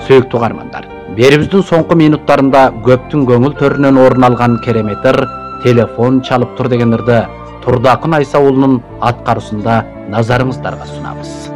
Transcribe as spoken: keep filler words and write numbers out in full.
Сүйүктүү каармандар, берибиздин соңку минуттарында көптүн көңүл төрүнөн орун алган керемет ыр телефон чалып тур деген ырды Турдакын Айса уулунун аткаруусунда назарыңыздарга сунабыз.